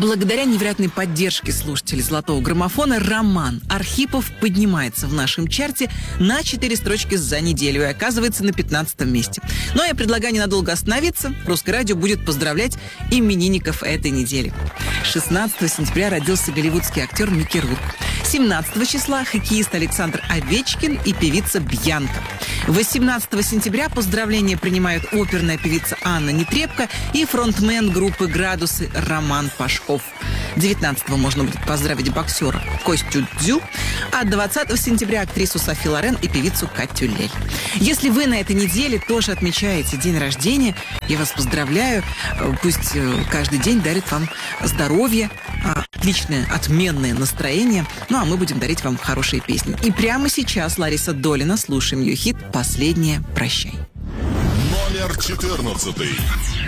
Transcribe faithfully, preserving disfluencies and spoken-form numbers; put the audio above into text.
Благодаря невероятной поддержке слушателей «Золотого граммофона» Роман Архипов поднимается в нашем чарте на четыре строчки за неделю и оказывается на пятнадцатом месте. Но я предлагаю ненадолго остановиться. Русское радио будет поздравлять именинников этой недели. шестнадцатого сентября родился голливудский актер Микки Рурк. семнадцатого числа хоккеист Александр Овечкин и певица Бьянка. восемнадцатого сентября поздравления принимают оперная певица Анна Нетребко и фронтмен группы «Градусы» Роман Пашков. девятнадцатого можно будет поздравить боксера Костю Дзю, а двадцатого сентября актрису Софи Лорен и певицу Катю Лель. Если вы на этой неделе тоже отмечаете день рождения, я вас поздравляю. Пусть каждый день дарит вам здоровье, отличное, отменное настроение. Ну, а мы будем дарить вам хорошие песни. И прямо сейчас Лариса Долина, слушаем ее хит «Последнее прощай». Номер четырнадцатый.